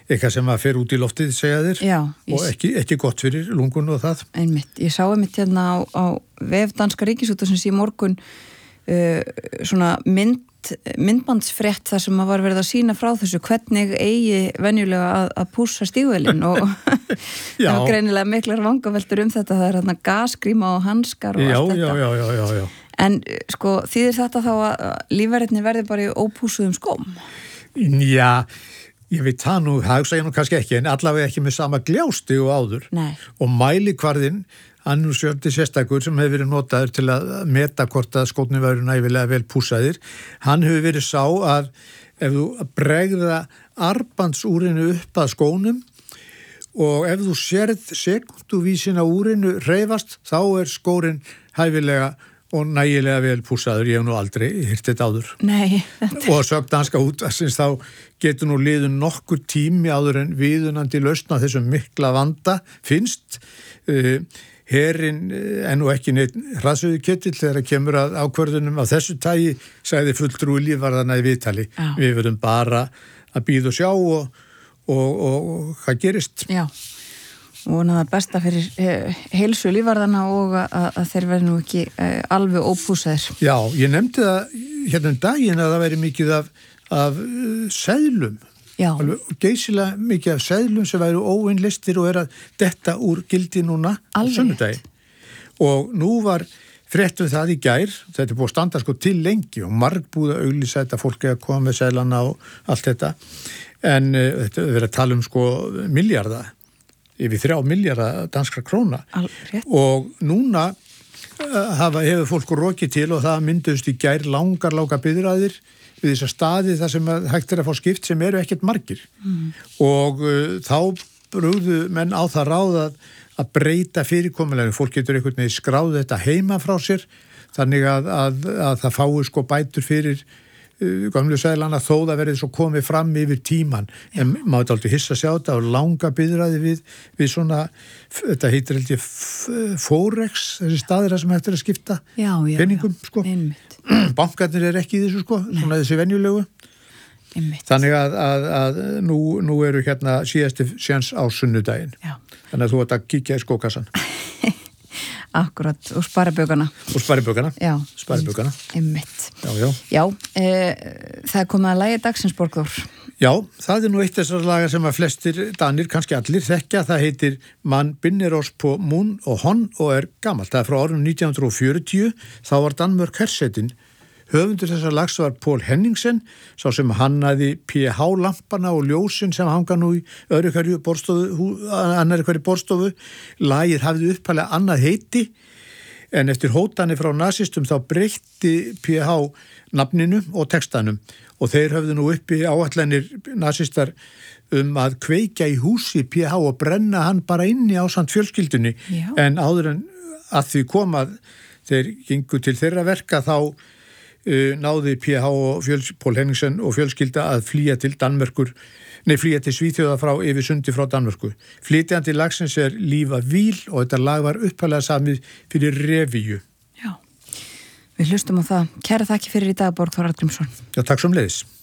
eitthvað sem að fer út í loftið, segja þér. Já. Og ekki gott fyrir lungun og það. Einmitt. Ég sá einmitt hérna á vef danska ríkisútvarpsins í morgun svona myndbandsfrétt þar sem var verið að sýna frá þessu hvernig eigi venjulega að pússa stígvélin og það var greinilega miklar vangaveltur þetta, það hérna gasgríma og hanskar og allt þetta. Já. En sko, þýðir þetta þá að lífverðirnir verði bara í ópússuðum skóm? Já, ég veit það nú, það hugsa ég nú kannski ekki, en allavega ekki með sama gljásti og áður. Nei. Og mælikvarðinn, hann er sjálfti sérstakur sem hefur verið notaður til að meta hvort að skónir væru nægilega vel pússaðir. Hann hefur verið sá að ef þú bregða armbandsúrinu upp að skónum og ef þú sérð sekúnduvísin á úrinu hreyfast, þá er skórin hæfilega og nægilega vel pússaður. Ég hef nú aldrei heyrt þetta áður. Nei. Og sögn danska útvarpsins þá getur nú liðið nokkur tími áður en viðunandi lausn á þessum mikla vanda finnst. Herinn nú ekki neitt hraðsöðu ketill þegar kemur að ákvörðunum af þessu tagi, sagði fulltrúi lífvarðana í viðtali. Já. Við verðum bara að bíða og sjá og hvað gerist. Já, og það er besta fyrir heilsu lífvarðana og að þeir verði nú ekki alveg ópússaðir. Já, ég nefndi það hérna daginn að það væri mikið af seðlum. Já. Geysilega mikið af seðlum sem væru óinnlistir og að detta úr gildi núna á sunnudagi. Og nú var frétt það í gær, þetta er búið að standa sko til lengi og margbúið að auglýsa þetta, fólk að koma með seðlana og allt þetta. En þetta verið að tala sko milljarða, yfir 3 milljarða danskra króna. Alveg. Og núna hefur fólk rokið til og það mynduðust í gær langar biðraðir við þessa staði þar sem hægt að fá skipt sem eru ekkert margir. Og þá brugðu menn á það ráð að breyta fyrirkomulegum. Fólk getur einhvern veginn skráð þetta heima frá sér þannig að það fái sko bætur fyrir gömlu seðlana þó það verið svo komið fram yfir tíman. Já. En maður aldrei hissa að sjá þetta og langa biðraði við svona, þetta heitir held ég Forex, þessi staðir sem hægt að skipta peningum sko. Bankarnir ekki í þessu sko, svona þessi venjulegu. Þannig að nú eru hérna síðasti séns á sunnudaginn. Já. Þannig að þú ert að kíkja í skókassan. Akkurat, og sparibökana. Já. Sparibökana. Einmitt. Já, það er komið að lagi dagsins, Borgþór. Já, það er nú eitt þessar lagar sem að flestir danir, kannski allir, þekkja. Það heitir Man binder oss på mun og hon og er gamalt. Það er frá árunum 1940, þá var Danmörk hersetin. Höfundur þessar lags var Poul Henningsen, sá sem hannaði pH-lampana og ljósin sem hanga nú í annarri hverju borstofu. Lagið hafði upphæðlega annað heiti, en eftir hótanir frá nasistum þá breytti pH-nafninu og textanum. Og þeir höfðu nú uppi áætlanir nasistar að kveikja í húsi pH og brenna hann bara inni ásamt fjölskyldunni. Já. En áður en að því kom að þeir gengu til þeirra verka þá náði PH og Poul Henningsen og fjölskylda að flýja til Svíþjóða frá yfir sundi frá Danmörku. Flytjandi lagsins er Lífa Víl og þetta lag var upphæðlega samið fyrir revíu. Já, við hlustum á það. Kæra þakki fyrir í dag, Borgþór Arngrímsson. Já, takk sömuleiðis.